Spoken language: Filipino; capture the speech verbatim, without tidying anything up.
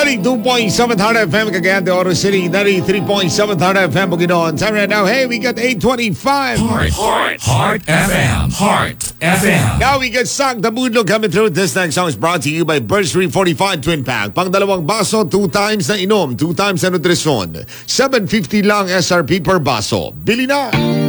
ninety-two point seven Heart F M, Cagayan de Oro City, ninety-three point seven Heart F M, Bukidnon. Time right now, hey, we got eight twenty-five. Heart, Heart, Heart F M, Heart F M. Now we get Sak the Moodlo coming through. This next song is brought to you by Birch three forty-five Twin Pack. Pang dalawang baso, two times na inom, two times na nutrisyon. seven fifty lang S R P per baso. Bili na!